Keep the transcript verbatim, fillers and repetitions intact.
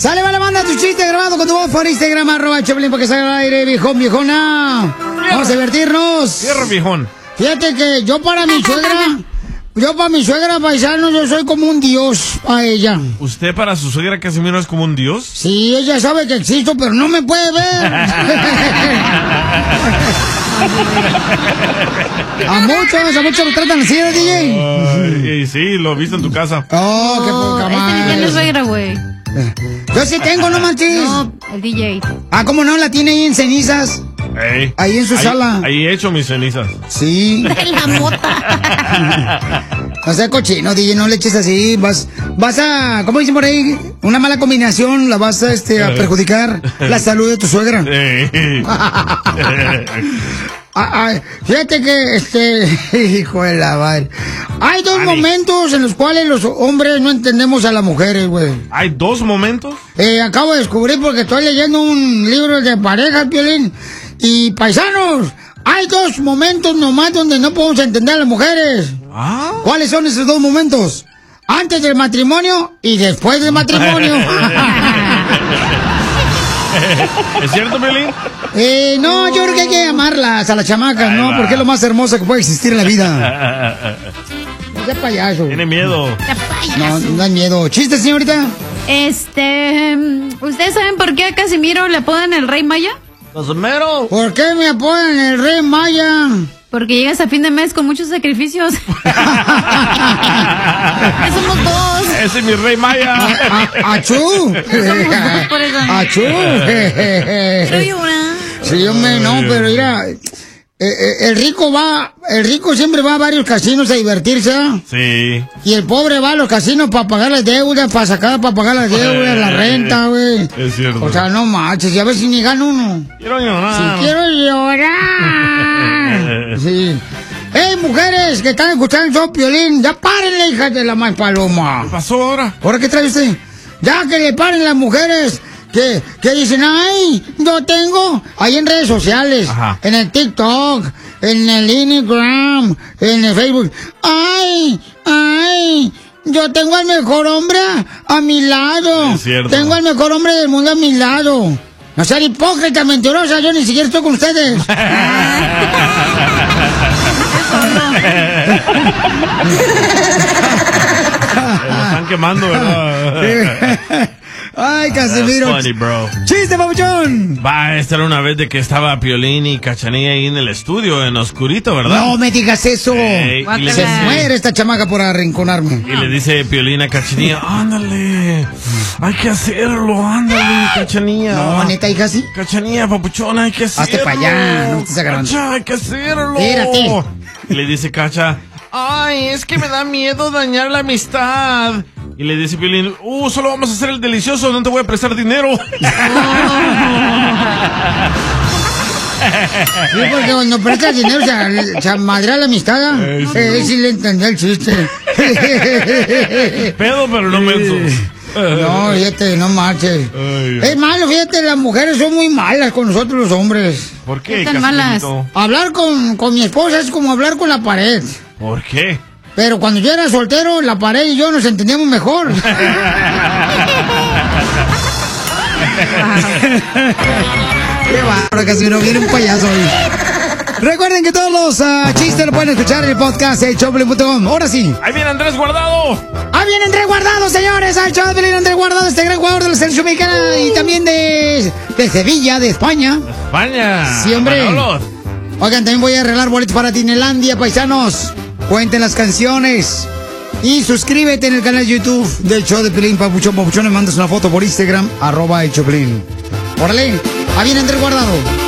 Sale, vale, manda tu chiste grabado con tu voz por Instagram, arroba Choplin, porque salga al aire, viejón, viejona. Vamos a divertirnos. Cierra, viejón. Fíjate que yo para mi suegra, yo para mi suegra paisano, yo soy como un dios a ella. ¿Usted para su suegra Casimiro es como un dios? Sí, ella sabe que existo, pero no me puede ver. A muchos, a muchos lo tratan así, ¿eh, D J? Ay, sí, lo viste en tu casa. Oh, qué poca madre. Este tiene suegra, güey. Yo sí tengo, no manches. No, el D J. Ah, ¿cómo no? La tiene ahí en cenizas. Ey, Ahí en su ahí, sala. Ahí he hecho mis cenizas. Sí. La mota. No sea cochino, D J, no le eches así. Vas, vas a, ¿cómo dicen por ahí? Una mala combinación la vas a, este, a perjudicar la salud de tu suegra. Ey. Ah, ah, fíjate que, este, hijo de la madre. Hay dos Ani. momentos en los cuales los hombres no entendemos a las mujeres, güey. ¿Hay dos momentos? Eh, acabo de descubrir porque estoy leyendo un libro de pareja, Piolín. Y paisanos, hay dos momentos nomás donde no podemos entender a las mujeres. Ah. ¿Cuáles son esos dos momentos? Antes del matrimonio y después del matrimonio. ¿Es cierto, Piolín? Eh, no, yo creo que hay que amarlas a las chamacas, Ahí ¿no? va. Porque es lo más hermoso que puede existir en la vida. No sea payaso. Tiene miedo. No, no hay miedo. ¿Chiste, señorita? Este, ¿ustedes saben por qué a Casimiro le apodan el Rey Maya? Casimiro. ¿Por qué me apodan el Rey Maya? Porque llegas a fin de mes con muchos sacrificios. Somos dos. Ese es mi Rey Maya. A- a- ¡Achú! Somos dos por eso. ¡Achú! Quiero llorar. Sí, hombre, no, pero mira, eh, eh, el rico va, el rico siempre va a varios casinos a divertirse, ¿eh? Sí. Y el pobre va a los casinos para pagar las deudas, para sacar, para pagar las deudas, la renta, güey. Es cierto. O sea, no manches, y a ver si ni gana uno. Quiero llorar. Si quiero llorar. Sí. ¡Ey, mujeres que están escuchando el show, Piolín! ¡Ya párenle, hijas de la más paloma! ¿Qué pasó ahora? ¿Ahora qué trae usted? Ya que le paren las mujeres que, que dicen, ¡ay, yo tengo! Ahí en redes sociales, Ajá. en el TikTok, en el Instagram, en el Facebook. ¡Ay, ay! Yo tengo al mejor hombre a, a mi lado. Es cierto. Tengo al mejor hombre del mundo a mi lado. No sean hipócritas, mentirosas, yo ni siquiera estoy con ustedes. Lo están quemando, ¿verdad? Ay, Casimiro. That's funny, bro. ¡Chiste, papuchón! Va, esta era una vez de que estaba Piolín y Cachanilla ahí en el estudio, en oscurito, ¿verdad? No me digas eso. Ey, y, le Se dice, muere esta chamaca por arrinconarme. y le dice Piolín a Cachanilla, ándale, hay que hacerlo, ándale, Cachanilla. No, neta, hija, sí. Cachanilla, papuchona, hay que hacerlo. Hazte pa' allá, no me estés agarrando. Cacha, hay que hacerlo. Espérate. Y le dice Cacha, ay, es que me da miedo dañar la amistad. Y le dice Piolín, uh, solo vamos a hacer el delicioso, no te voy a prestar dinero. Sí, porque cuando prestas dinero se, se madrea la amistad. Eh, sí. Eh, sí le entendí el chiste. Pedo, pero no menso. No, fíjate, no marches. Ay, Es malo, fíjate, las mujeres son muy malas con nosotros los hombres. ¿Por qué, Están malas. Casimiro? Hablar con, con mi esposa es como hablar con la pared. ¿Por qué? Pero cuando yo era soltero, la pared y yo nos entendíamos mejor. Qué bárbaro, Casimiro, viene un payaso hoy. Recuerden que todos los uh, chistes lo pueden escuchar en el podcast de Choplin punto com. Ahora sí. ¡Ahí viene Andrés Guardado! ¡Ah, viene Andrés Guardado, señores! ¡Al Choplin, Andrés Guardado, este gran jugador de la selección mexicana y también de, de Sevilla, de España! España. Sí, hombre. Manolos. Oigan, también voy a arreglar boletos para Tinelandia, paisanos. Cuenten las canciones. Y suscríbete en el canal de YouTube del show de Piolín, Papuchón. Papuchón, me mandas una foto por Instagram, arroba el Choplin. Órale, ahí viene Andrés Guardado.